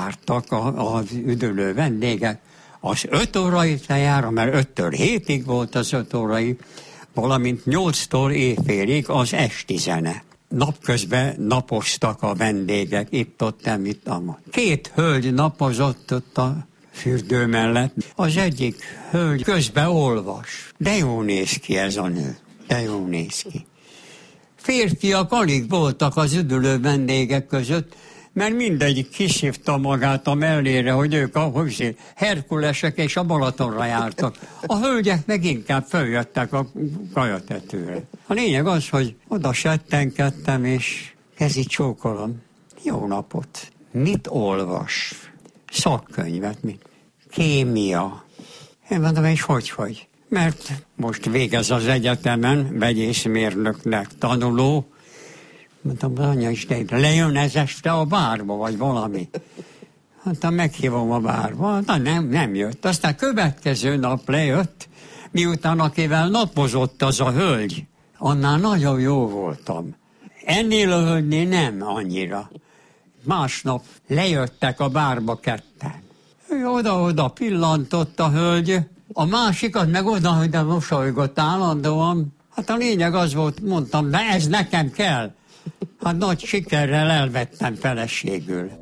lejártak az üdülő vendégek. Az 5 órai lejára, mert 5-től 7-ig volt az 5 órai, valamint 8-tól éjfélig az esti zene. Napközben napoztak a vendégek, itt-ott, itt-ott. 2 hölgy napozott ott a fürdő mellett. Az egyik hölgy közben olvas. De jó néz ki ez a nő, de jó néz ki. Férfiak alig voltak az üdülő vendégek között, mert mindegyik kiszívta magát a mellére, hogy ők a Herkulesek és a Balatonra jártak. A hölgyek meg inkább följöttek a kajatetőre. A lényeg az, hogy oda settenkedtem, és kezi csókolom. Jó napot! Mit olvas? Szakkönyvet, mit? Kémia. Én mondom, és hogy? Mert most végez az egyetemen, vegyészmérnöknek tanuló. Mondtam, anya Isten, lejön ez este a bárba, vagy valami. Mondtam, meghívom a bárba. Mondtam, nem jött. Aztán következő nap lejött, miután akivel napozott az a hölgy. Annál nagyon jó voltam. Ennél a hölgynél nem annyira. Másnap lejöttek a bárba ketten. Ő oda-oda pillantott a hölgy, a másikat meg oda-oda mosolygott állandóan. Hát a lényeg az volt, mondtam, de ez nekem kell. Hát nagy sikerrel elvettem feleségül.